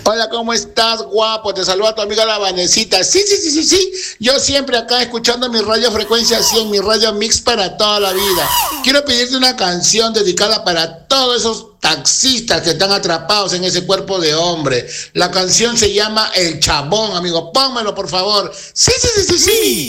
Hola, ¿cómo estás, guapo? Te saluda tu amiga la Vanesita. Sí, sí, sí, sí, sí. Yo siempre acá escuchando mi radio frecuencia 100, mi radio mix para toda la vida. Quiero pedirte una canción dedicada para todos esos taxistas que están atrapados en ese cuerpo de hombre. La canción se llama El Chabón, amigo. Pónmelo, por favor. Sí, sí, sí, sí, sí.